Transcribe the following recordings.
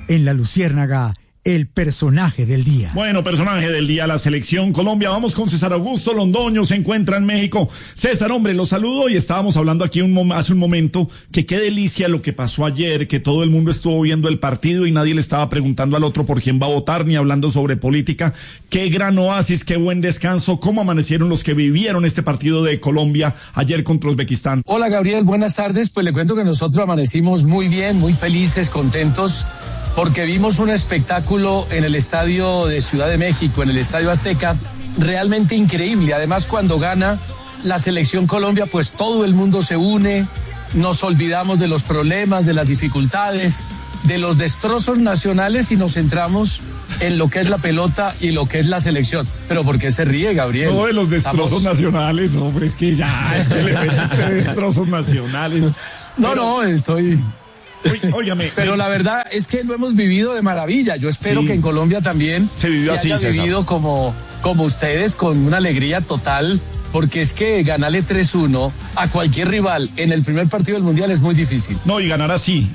En La Luciérnaga, el personaje del día. Bueno, personaje del día, la selección Colombia. Vamos con César Augusto Londoño, se encuentra en México. César, hombre, lo saludo y estábamos hablando aquí hace un momento que qué delicia lo que pasó ayer, que todo el mundo estuvo viendo el partido y nadie le estaba preguntando al otro por quién va a votar ni hablando sobre política. Qué gran oasis, qué buen descanso. ¿Cómo amanecieron los que vivieron este partido de Colombia ayer contra Uzbekistán? Hola, Gabriel, buenas tardes. Pues le cuento que nosotros amanecimos muy bien, muy felices, contentos, porque vimos un espectáculo en el estadio de Ciudad de México, en el Estadio Azteca, realmente increíble. Además, cuando gana la selección Colombia, pues todo el mundo se une, nos olvidamos de los problemas, de las dificultades, de los destrozos nacionales y nos centramos en lo que es la pelota y lo que es la selección. Pero ¿por qué se ríe, Gabriel? No de los destrozos nacionales, hombre, es que le metiste destrozos nacionales. No, estoy... Óigame, pero la verdad es que lo hemos vivido de maravilla. Yo espero que en Colombia también se haya vivido como ustedes, con una alegría total, porque es que ganarle 3-1 a cualquier rival en el primer partido del Mundial es muy difícil. No, y ganar así,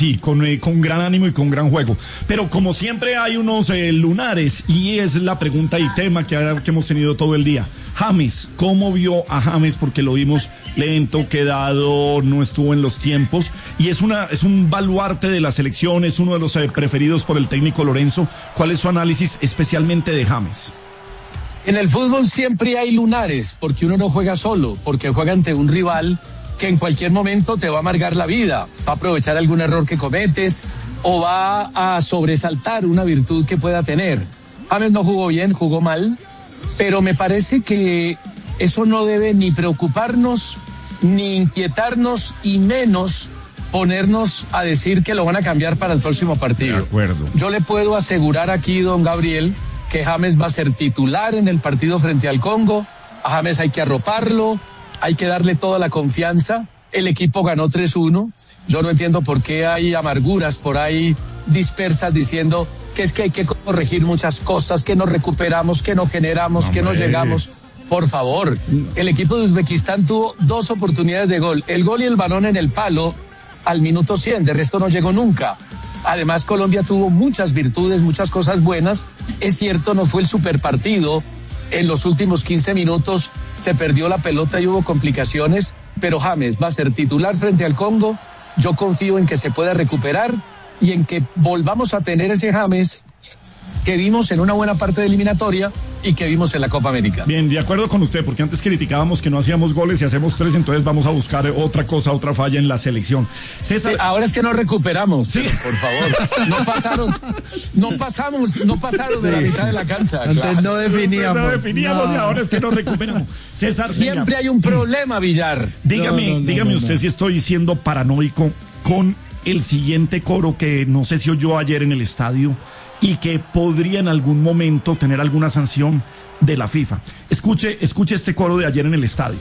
con gran ánimo y con gran juego. Pero como siempre hay unos lunares, y es la pregunta y tema que hemos tenido todo el día. James, ¿cómo vio a James? Porque lo vimos lento, quedado, no estuvo en los tiempos, y es un baluarte de la selección, es uno de los preferidos por el técnico Lorenzo. ¿Cuál es su análisis especialmente de James? En el fútbol siempre hay lunares, porque uno no juega solo, porque juega ante un rival que en cualquier momento te va a amargar la vida, va a aprovechar algún error que cometes o va a sobresaltar una virtud que pueda tener. James no jugó bien, jugó mal, pero me parece que eso no debe ni preocuparnos, ni inquietarnos, y menos ponernos a decir que lo van a cambiar para el próximo partido. De acuerdo. Yo le puedo asegurar aquí, don Gabriel, que James va a ser titular en el partido frente al Congo. A James hay que arroparlo, hay que darle toda la confianza. El equipo ganó 3-1. Yo no entiendo por qué hay amarguras por ahí dispersas diciendo que es que hay que corregir muchas cosas, que no recuperamos, que no generamos, que no llegamos. Por favor, el equipo de Uzbekistán tuvo 2 oportunidades de gol. El gol y el balón en el palo al minuto 100, de resto no llegó nunca. Además, Colombia tuvo muchas virtudes, muchas cosas buenas. Es cierto, no fue el superpartido. En los últimos 15 minutos se perdió la pelota y hubo complicaciones, pero James va a ser titular frente al Congo. Yo confío en que se pueda recuperar y en que volvamos a tener ese James que vimos en una buena parte de eliminatoria y que vimos en la Copa América. Bien, de acuerdo con usted, porque antes criticábamos que no hacíamos goles y hacemos 3, entonces vamos a buscar otra cosa, otra falla en la selección. César... Sí, ahora es que no recuperamos, sí. Por favor, no pasaron de la mitad de la cancha. Antes claro. No definíamos y ahora es que no recuperamos. César, siempre hay un problema, Villar. Dígame usted si estoy siendo paranoico con el siguiente coro que no sé si oyó ayer en el estadio y que podría en algún momento tener alguna sanción de la FIFA. Escuche este coro de ayer en el estadio.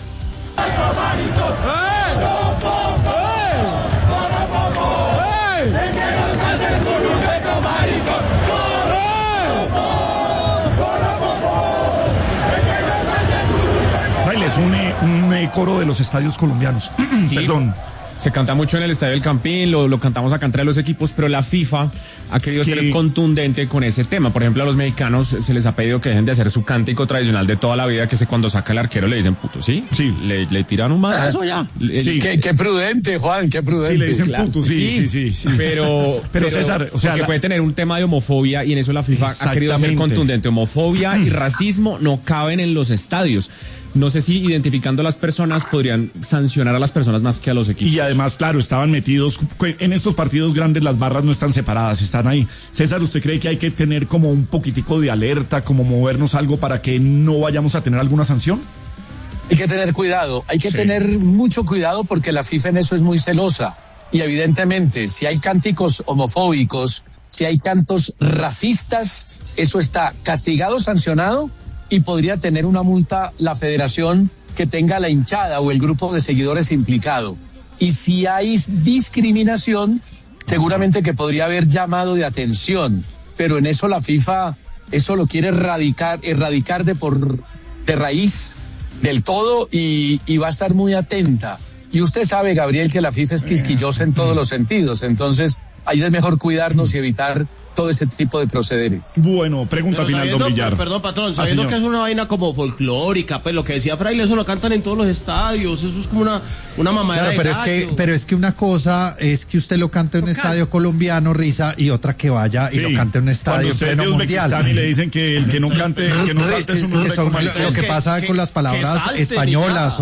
Es un coro de los estadios colombianos. Sí. Perdón. Se canta mucho en el Estadio del Campín, lo cantamos acá entre los equipos, pero la FIFA ha querido ser contundente con ese tema. Por ejemplo, a los mexicanos se les ha pedido que dejen de hacer su cántico tradicional de toda la vida, que es cuando saca el arquero le dicen puto, ¿sí? Sí. Le tiran un madrazo ya. Sí. Qué prudente, Juan, qué prudente. Sí, le dicen puto, sí. Pero César, o sea... que puede tener un tema de homofobia y en eso la FIFA ha querido ser contundente. Homofobia y racismo no caben en los estadios. No sé si identificando a las personas podrían sancionar a las personas más que a los equipos. Y además, claro, estaban metidos, en estos partidos grandes las barras no están separadas, están ahí. César, ¿usted cree que hay que tener como un poquitico de alerta, como movernos algo para que no vayamos a tener alguna sanción? Hay que tener cuidado, hay que tener mucho cuidado porque la FIFA en eso es muy celosa. Y evidentemente, si hay cánticos homofóbicos, si hay cantos racistas, eso está castigado, sancionado, y podría tener una multa la federación que tenga la hinchada o el grupo de seguidores implicado. Y si hay discriminación, seguramente que podría haber llamado de atención, pero en eso la FIFA eso lo quiere erradicar de raíz del todo y va a estar muy atenta. Y usted sabe, Gabriel, que la FIFA es quisquillosa en todos los sentidos, entonces ahí es mejor cuidarnos y evitar todo ese tipo de procederes. Bueno, pregunta final, don Villar. Perdón, patrón, sabiendo que es una vaina como folclórica, pues lo que decía Fraile, eso lo cantan en todos los estadios, eso es como una mamadera de gallo. Pero es que una cosa es que usted lo cante en un estadio colombiano, Risa, y otra que vaya y lo cante en un estadio en pleno mundial. Y le dicen que el que no cante, que no salte es un lo que pasa con las palabras españolas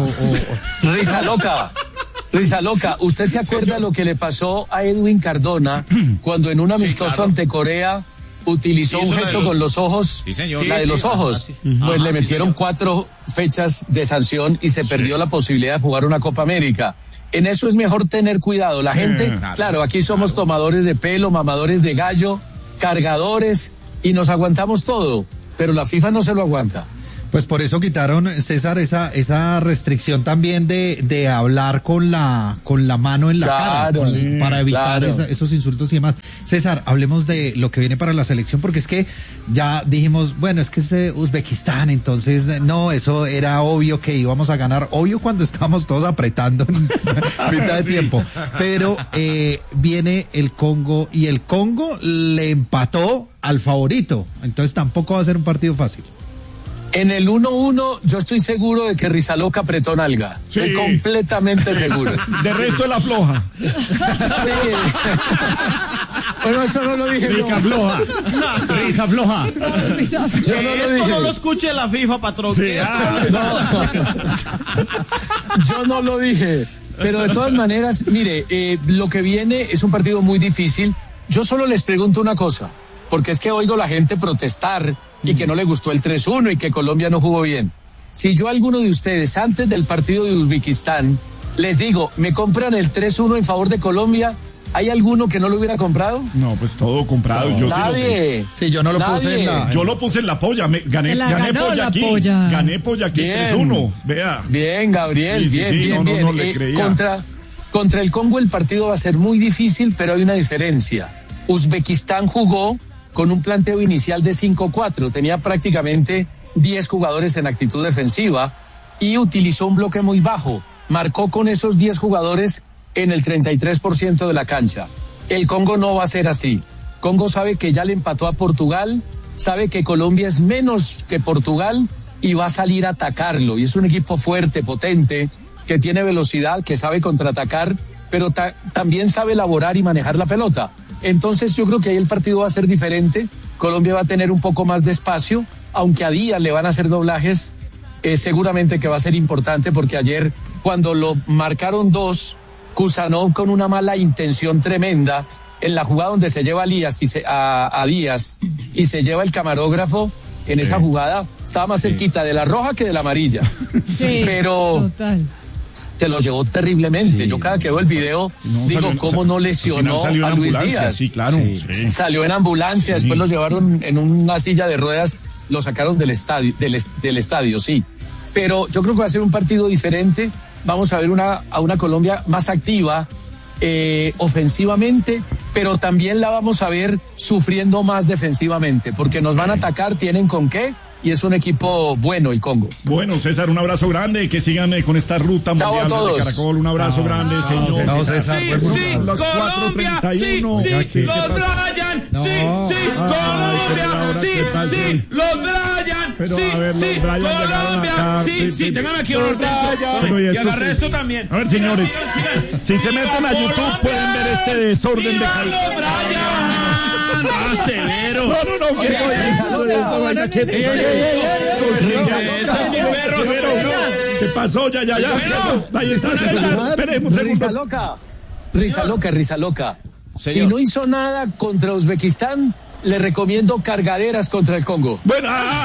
Risa loca, ¿usted se acuerda lo que le pasó a Edwin Cardona cuando en un amistoso ante Corea utilizó un gesto con los ojos? Sí, señor. La de los ojos. Pues le metieron 4 fechas de sanción y se perdió la posibilidad de jugar una Copa América. En eso es mejor tener cuidado. La gente, claro, aquí somos tomadores de pelo, mamadores de gallo, cargadores y nos aguantamos todo, pero la FIFA no se lo aguanta. Pues por eso quitaron, César, esa restricción también de hablar con la mano en la cara, para evitar esos insultos y demás. César, hablemos de lo que viene para la selección, porque es que ya dijimos, bueno, es que es Uzbekistán, entonces no, eso era obvio que íbamos a ganar, obvio cuando estábamos todos apretando en mitad de tiempo, pero viene el Congo y el Congo le empató al favorito, entonces tampoco va a ser un partido fácil. En el 1-1 yo estoy seguro de que Rizaloca apretó nalga. Sí. Estoy completamente seguro. De resto de la floja. Sí. Bueno, eso no lo dije. Rica floja. Risa floja. Yo no lo dije. No lo escuche la FIFA, patrón. Sí, Yo no lo dije. Pero de todas maneras, mire, lo que viene es un partido muy difícil. Yo solo les pregunto una cosa, porque es que oigo la gente protestar y que no le gustó el 3-1 y que Colombia no jugó bien. Si yo a alguno de ustedes, antes del partido de Uzbekistán, les digo, ¿me compran el 3-1 en favor de Colombia? ¿Hay alguno que no lo hubiera comprado? No, pues todo comprado. No, yo nadie. Sí, yo no lo puse en la... Yo lo puse en la polla. Gané polla aquí. Gané polla aquí 3-1. Vea. Bien, Gabriel. Bien. No le creía. Contra el Congo el partido va a ser muy difícil, pero hay una diferencia. Uzbekistán jugó con un planteo inicial de 5-4, tenía prácticamente 10 jugadores en actitud defensiva y utilizó un bloque muy bajo, marcó con esos 10 jugadores en el 33% de la cancha. El Congo no va a ser así. Congo sabe que ya le empató a Portugal, sabe que Colombia es menos que Portugal y va a salir a atacarlo, y es un equipo fuerte, potente, que tiene velocidad, que sabe contraatacar, pero también sabe elaborar y manejar la pelota. Entonces yo creo que ahí el partido va a ser diferente. Colombia va a tener un poco más de espacio, aunque a Díaz le van a hacer doblajes, seguramente que va a ser importante, porque ayer cuando lo marcaron 2, Kusanov con una mala intención tremenda, en la jugada donde se lleva a Díaz y se lleva el camarógrafo, en esa jugada estaba más cerquita de la roja que de la amarilla. Sí, pero total. Se lo llevó terriblemente. Sí. Yo cada que veo el video digo, ¿cómo no lesionó a Luis Díaz? Sí, claro. Sí. Salió en ambulancia, después lo llevaron en una silla de ruedas, lo sacaron del estadio, sí. Pero yo creo que va a ser un partido diferente. Vamos a ver a una Colombia más activa ofensivamente, pero también la vamos a ver sufriendo más defensivamente, porque nos van a atacar, tienen con qué. Y es un equipo bueno el Congo. Bueno, César, un abrazo grande, que sigan con esta ruta mundial de Caracol. Un abrazo grande, señor. No, César. Sí, Colombia, sí, los Brian, sí, Colombia, sí, los Brian, sí, Colombia, sí, téngame aquí un y agarré esto también. A ver, señores, si se meten a YouTube pueden ver este desorden de severo. No. ¿Qué pasó? Ya. Ahí está. Esperemos. Risa loca. Si no hizo nada contra Uzbekistán, le recomiendo cargaderas contra el Congo. Bueno,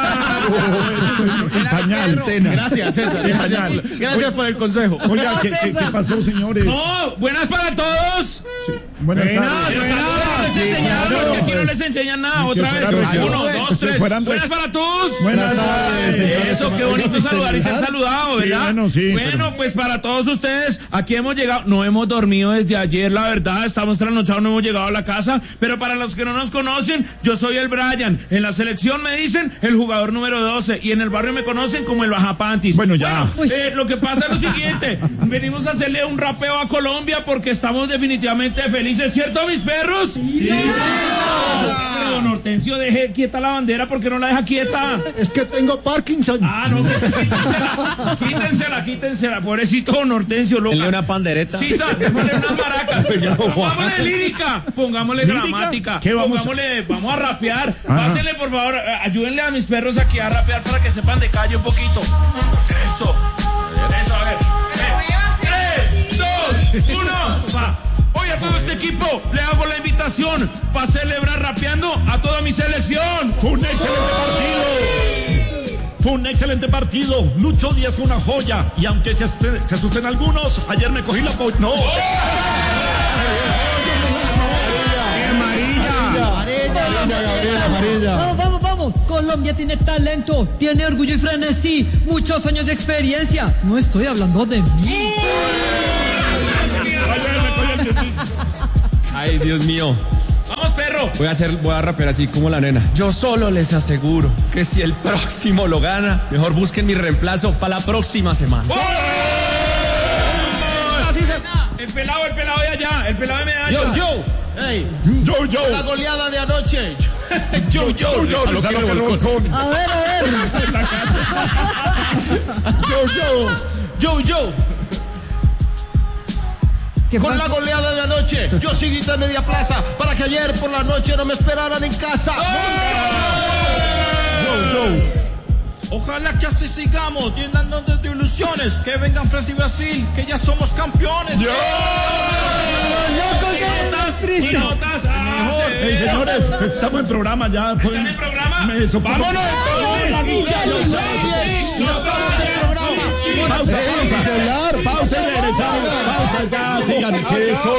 pañal. Gracias, César. Gracias por el consejo. Oiga, ¿qué pasó, señores? No, buenas para todos. Sí. Buenas tardes. enseñarlos, que aquí no les enseñan nada. Otra vez. 1, 2, 3. Buenas para todos. Buenas tardes. Eso, qué bonito saludar y ser saludado, ¿verdad? Bueno, pues para todos ustedes, aquí hemos llegado, no hemos dormido desde ayer, la verdad, estamos trasnochados, no hemos llegado a la casa, pero para los que no nos conocen, yo soy el Brian, en la selección me dicen el jugador número 12 y en el barrio me conocen como el bajapantis. Bueno, ya. Lo que pasa es lo siguiente, venimos a hacerle un rapeo a Colombia porque estamos definitivamente felices, ¿cierto, mis perros? Sí. Pero don Hortensio, deje quieta la bandera, ¿por qué no la deja quieta? Es que tengo Parkinson. No, quítensela, pobrecito don Hortensio, loca. Denle una pandereta. Sí, démosle unas maracas. Pongámosle lírica, pongámosle gramática. ¿Qué vamos vamos a rapear. Pásenle, por favor, ayúdenle a mis perros aquí a rapear para que sepan de calle un poquito. Eso, a ver. 3, 2, 1, va. Hoy a todo este equipo le hago la invitación para celebrar rapeando a toda mi selección. Fue un excelente partido. Lucho Díaz fue una joya. Y aunque se asusten algunos, ayer me cogí la ¡No! Amarilla. Vamos. Colombia tiene talento, tiene orgullo y frenesí, muchos años de experiencia. No estoy hablando de mí. Ay, Dios mío. Vamos, perro. Voy a rapear así como la nena. Yo solo les aseguro que si el próximo lo gana, mejor busquen mi reemplazo para la próxima semana. El pelado de allá, el pelado de medalla. Yo. La goleada de anoche. Yo. A ver. Con la goleada de anoche, yo seguí de media plaza para que ayer por la noche no me esperaran en casa. Ojalá que así sigamos, llenándonos de ilusiones. Que vengan Francia y Brasil, que ya somos campeones. Señores, estamos en programa ya. ¿Están en programa? ¡Vámonos! Pausa, regresamos. Pausa, ya, sigan.